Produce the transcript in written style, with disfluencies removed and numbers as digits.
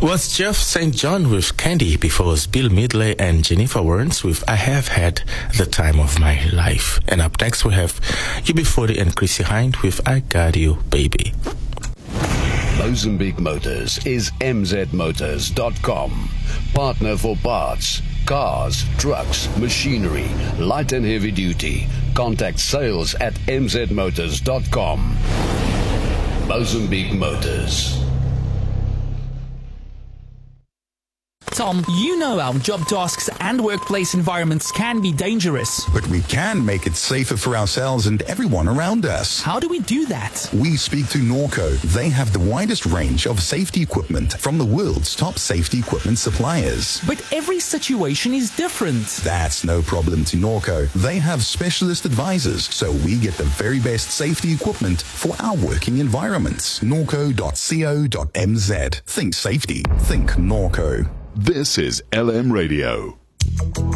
Was Jeff St. John with Candy before was Bill Medley and Jennifer Warnes with I Have Had the Time of My Life. And up next we have UB40 and Chrissy Hind with I Got You, Baby. Mozambique Motors is mzmotors.com. Partner for parts, cars, trucks, machinery, light and heavy duty. Contact sales at mzmotors.com. Mozambique Motors. Tom, you know our job tasks and workplace environments can be dangerous. But we can make it safer for ourselves and everyone around us. How do we do that? We speak to Norco. They have the widest range of safety equipment from the world's top safety equipment suppliers. But every situation is different. That's no problem to Norco. They have specialist advisors, so we get the very best safety equipment for our working environments. Norco.co.mz. Think safety. Think Norco. This is LM Radio.